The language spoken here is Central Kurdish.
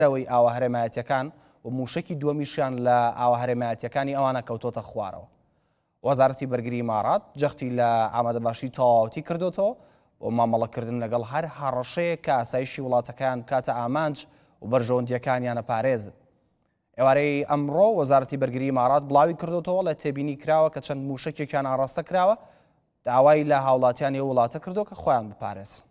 ئەوەی ئاوا هەرێمایەتیەکان و موشکی دووەمیشیان لە ئاوا هەرێمایەتیەکانی ئەوانە کەوتۆتە خوارەوە. وەزارەتی بەرگری ئیمارات جەختی لە ئامادەباشی تەواوەتی کردوتەوە بۆ مامەڵەکردن لەگەڵ هەر هەڕەشەیە کە ئاسایشی وڵاتەکان بکاتە ئامانج و بەرژەوەندیەکانیانە پارێزن. ئێوارەی ئەمڕۆ وەزارەتی بەرگری ئیمارات بڵاوی کردوتەوە لە تێبینی کراوە کە چەند موشکێکیان ئاڕاستە کراوە داوای لە هاوڵاتیانی وڵاتە کردو کە خۆیان بپارێزن.